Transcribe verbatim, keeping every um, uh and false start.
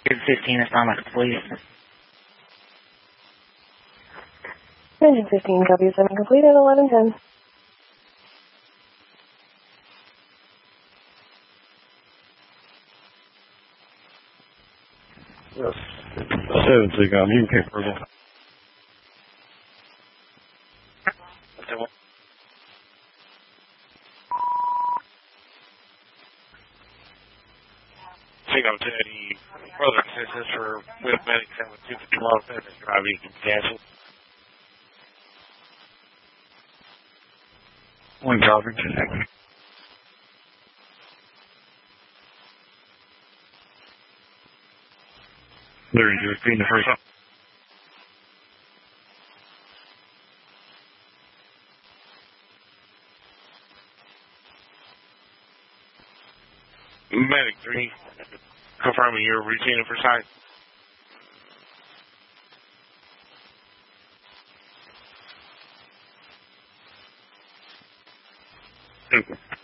fifteen, it's not complete. Engine fifteen, copy seven complete at eleven ten. Yes. seven two, um, you can approval. Single to the further assistance for with medics and with two fifty miles per hour driving can cancel. One copy. There you go, the first one. Medic three, confirming your routine for site. Super.